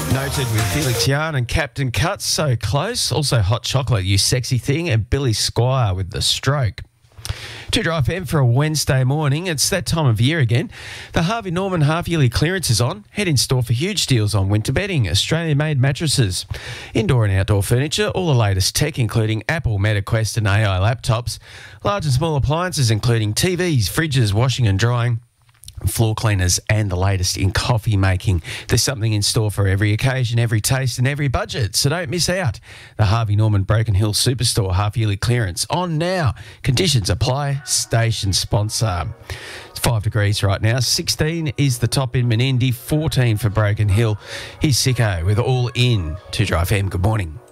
Noted with Felix Yarn and Captain Cuts, so close. Also Hot Chocolate, You Sexy Thing, and Billy Squire with The Stroke. 2 Dry FM for a Wednesday morning. It's that time of year again. The Harvey Norman half-yearly clearance is on. Head in store for huge deals on winter bedding, Australian-made mattresses, indoor and outdoor furniture, all the latest tech including Apple, Meta Quest and AI laptops, large and small appliances including TVs, fridges, washing and drying, floor cleaners and the latest in coffee making. There's something in store for every occasion, every taste and every budget, so don't miss out. The Harvey Norman Broken Hill Superstore half-yearly clearance on now. Conditions apply. Station sponsor. It's 5 degrees right now. 16 is the top in Menindee, 14 for Broken Hill. Here's Sicko with All In. 2 Dry FM, good morning.